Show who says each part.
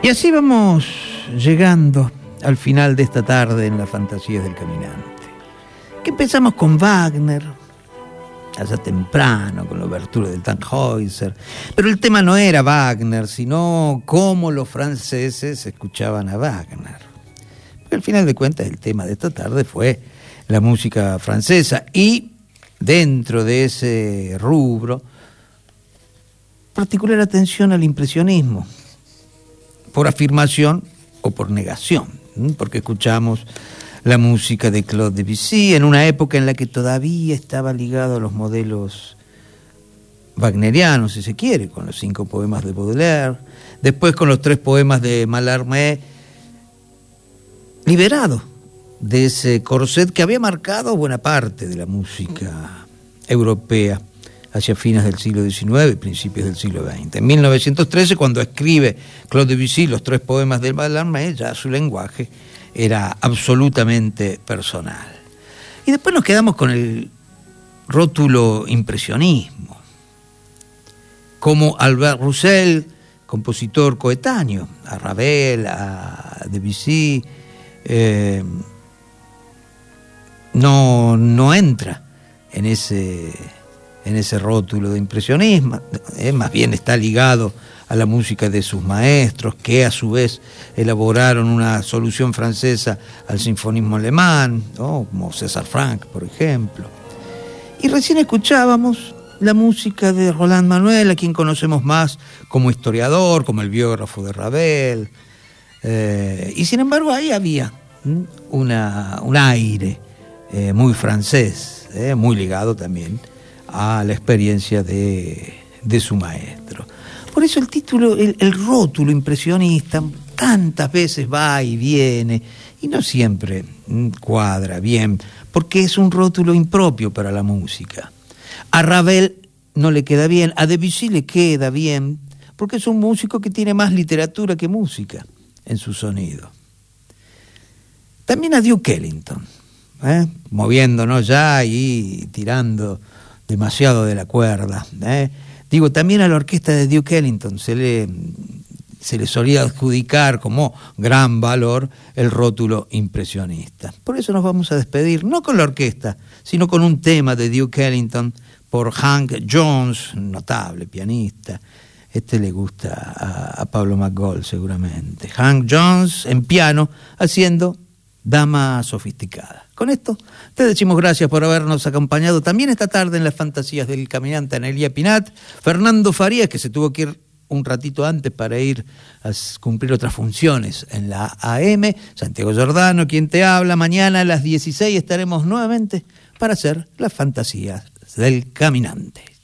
Speaker 1: Y así vamos llegando al final de esta tarde en las fantasías del caminante. Que empezamos con Wagner, allá temprano, con la obertura del Tannhäuser. Pero el tema no era Wagner, sino cómo los franceses escuchaban a Wagner. Porque al final de cuentas el tema de esta tarde fue la música francesa. Y dentro de ese rubro, particular atención al impresionismo, por afirmación o por negación, porque escuchamos la música de Claude Debussy en una época en la que todavía estaba ligado a los modelos wagnerianos, si se quiere, con los 5 poemas de Baudelaire, después con los 3 poemas de Mallarmé, liberado de ese corset que había marcado buena parte de la música europea hacia fines del siglo XIX y principios del siglo XX. En 1913, cuando escribe Claude Debussy los 3 poemas del Mallarmé, ya su lenguaje era absolutamente personal. Y después nos quedamos con el rótulo impresionismo, como Albert Roussel, compositor coetáneo a Ravel, a Debussy, no entra en ese rótulo de impresionismo, más bien está ligado a la música de sus maestros, que a su vez elaboraron una solución francesa al sinfonismo alemán, ¿no? Como César Franck, por ejemplo. Y recién escuchábamos la música de Roland Manuel, a quien conocemos más como historiador, como el biógrafo de Ravel, y sin embargo ahí había un aire muy francés, muy ligado también a la experiencia de su maestro. Por eso el título, el rótulo impresionista, tantas veces va y viene, y no siempre cuadra bien, porque es un rótulo impropio para la música. A Ravel no le queda bien, a Debussy le queda bien, porque es un músico que tiene más literatura que música en su sonido. También a Duke Ellington, moviéndonos ya y tirando demasiado de la cuerda, Digo, también a la orquesta de Duke Ellington se le solía adjudicar como gran valor el rótulo impresionista. Por eso nos vamos a despedir, no con la orquesta, sino con un tema de Duke Ellington por Hank Jones, notable pianista. Le gusta a Pablo McGold seguramente. Hank Jones en piano haciendo Dama Sofisticada. Con esto te decimos gracias por habernos acompañado también esta tarde en las fantasías del caminante. Anelia Pinat, Fernando Farías, que se tuvo que ir un ratito antes para ir a cumplir otras funciones en la AM, Santiago Giordano, quien te habla. Mañana a las 16 estaremos nuevamente para hacer las fantasías del caminante.